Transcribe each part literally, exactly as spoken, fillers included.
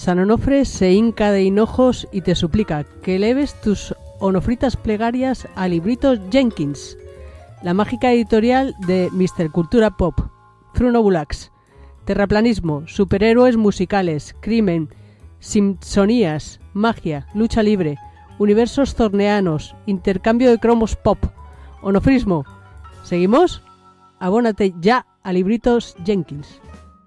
San Onofre se hinca de hinojos y te suplica que eleves tus onofritas plegarias a Libritos Jenkins, la mágica editorial de míster Cultura Pop, Frunobulax, terraplanismo, superhéroes musicales, crimen, simpsonías, magia, lucha libre, universos zorneanos, intercambio de cromos pop, onofrismo. ¿Seguimos? Abónate ya a Libritos Jenkins.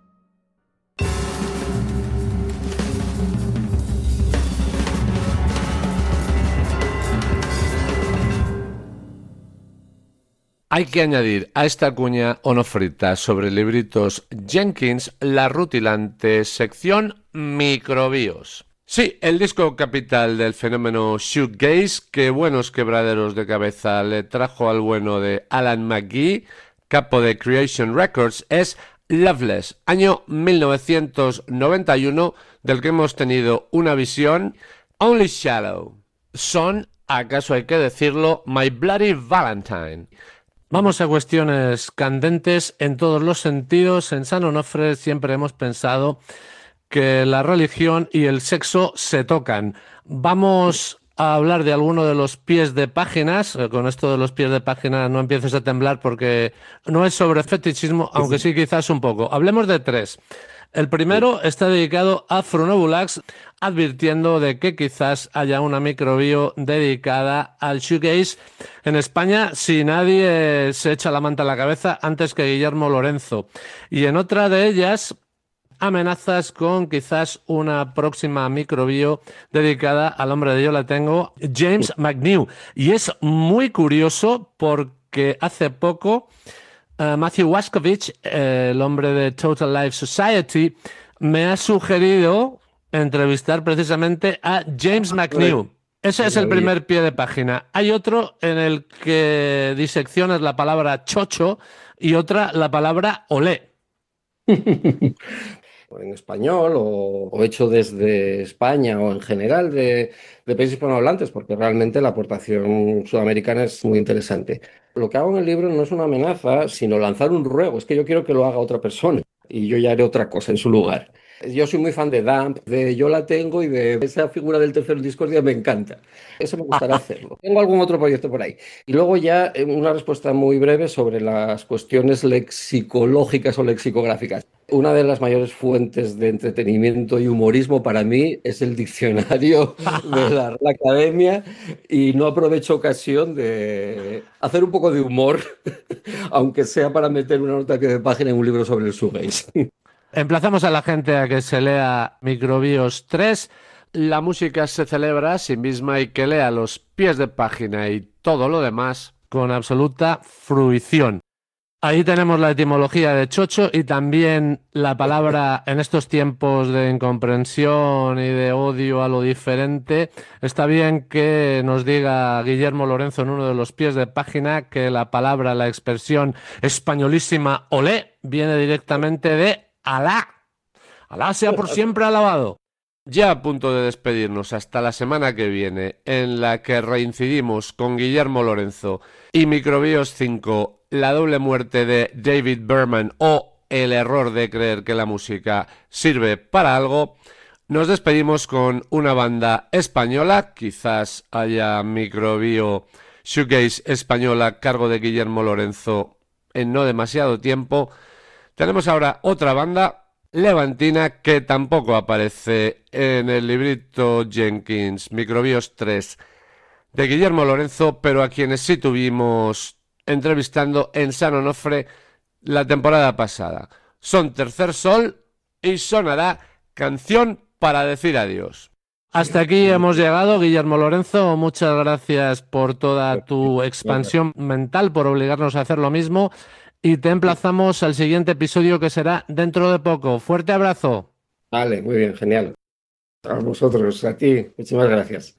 Hay que añadir a esta cuña onofrita sobre Libritos Jenkins la rutilante sección Microbios. Sí, el disco capital del fenómeno shoegaze que buenos quebraderos de cabeza le trajo al bueno de Alan McGee, capo de Creation Records, es Loveless, año mil novecientos noventa y uno, del que hemos tenido una visión. Only Shallow. Son, acaso hay que decirlo, My Bloody Valentine. Vamos a cuestiones candentes en todos los sentidos. En San Onofre siempre hemos pensado que la religión y el sexo se tocan. Vamos a hablar de alguno de los pies de páginas. Con esto de los pies de página no empieces a temblar porque no es sobre fetichismo, aunque sí quizás un poco. Hablemos de tres. El primero está dedicado a Frunobulax, advirtiendo de que quizás haya una microbio dedicada al shoegaze en España si nadie se echa la manta a la cabeza antes que Guillermo Lorenzo. Y en otra de ellas, amenazas con quizás una próxima microbio dedicada al hombre de Yo la tengo, James McNew. Y es muy curioso porque hace poco Uh, Matthew Waskovich, eh, el hombre de Total Life Society, me ha sugerido entrevistar precisamente a James McNew. Ese es el primer pie de página. Hay otro en el que diseccionas la palabra chocho y otra la palabra olé. En español o, o hecho desde España o en general de, de países hispanohablantes, porque realmente la aportación sudamericana es muy interesante. Lo que hago en el libro no es una amenaza, sino lanzar un ruego. Es que yo quiero que lo haga otra persona y yo ya haré otra cosa en su lugar. Yo soy muy fan de Dump, de Yo la tengo y de esa figura del tercer discordia me encanta. Eso me gustaría hacerlo. Tengo algún otro proyecto por ahí. Y luego ya una respuesta muy breve sobre las cuestiones lexicológicas o lexicográficas. Una de las mayores fuentes de entretenimiento y humorismo para mí es el diccionario de la Real Academia y no aprovecho ocasión de hacer un poco de humor, aunque sea para meter una nota de página en un libro sobre el shoegaze. Emplazamos a la gente a que se lea Microbios tres. La música se celebra a sí misma y que lea los pies de página y todo lo demás con absoluta fruición. Ahí tenemos la etimología de chocho y también la palabra en estos tiempos de incomprensión y de odio a lo diferente. Está bien que nos diga Guillermo Lorenzo en uno de los pies de página que la palabra, la expresión españolísima olé viene directamente de Alá. Alá sea por siempre alabado. Ya a punto de despedirnos hasta la semana que viene, en la que reincidimos con Guillermo Lorenzo y Microbios cinco, la doble muerte de David Berman o el error de creer que la música sirve para algo, nos despedimos con una banda española, quizás haya Microbio shoegaze española a cargo de Guillermo Lorenzo en no demasiado tiempo. Tenemos ahora otra banda levantina que tampoco aparece en el librito Jenkins, Microbios tres, de Guillermo Lorenzo, pero a quienes sí tuvimos entrevistando en San Onofre la temporada pasada. Son Tercer Sol y sonará Canción para decir adiós. Hasta aquí hemos llegado, Guillermo Lorenzo. Muchas gracias por toda tu expansión mental, por obligarnos a hacer lo mismo. Y te emplazamos al siguiente episodio que será dentro de poco. Fuerte abrazo. Vale, muy bien, genial. A vosotros, a ti. Muchísimas gracias.